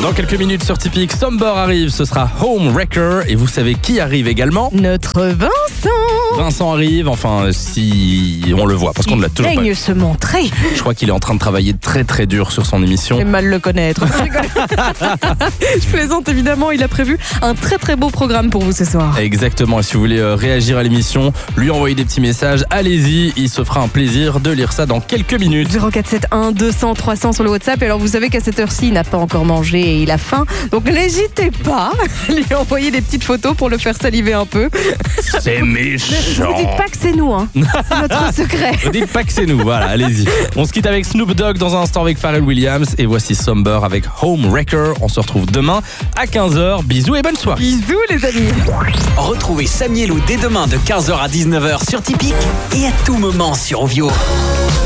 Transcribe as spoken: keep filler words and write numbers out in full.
Dans quelques minutes sur Typique, Somber arrive, ce sera Home Wrecker. Et vous savez qui arrive également ? Notre Vincent. Vincent arrive, enfin si on le voit, parce qu'on ne l'a toujours pas daigne vu. se montrer. Je crois qu'il est en train de travailler très très dur sur son émission. J'ai mal le connaître. Je rigole. Je plaisante évidemment, il a prévu un très très beau programme pour vous ce soir. Exactement, et si vous voulez euh, réagir à l'émission, lui envoyer des petits messages, allez-y, il se fera un plaisir de lire ça dans quelques minutes. zéro quatre sept un deux cents trois cents sur le WhatsApp. Et alors vous savez qu'à cette heure-ci, il n'a pas encore mangé et il a faim. Donc n'hésitez pas à lui envoyer des petites photos pour le faire saliver un peu. C'est Ne méchant. vous dites pas que c'est nous, hein. C'est notre secret. Ne dites pas que c'est nous, voilà, allez-y. On se quitte avec Snoop Dogg dans un instant avec Pharrell Williams. Et voici Somber avec Home Wrecker. On se retrouve demain à quinze heures. Bisous et bonne soirée. Bisous les amis. Retrouvez Samy et Lou dès demain de quinze heures à dix-neuf heures sur Typique et à tout moment sur Ovio.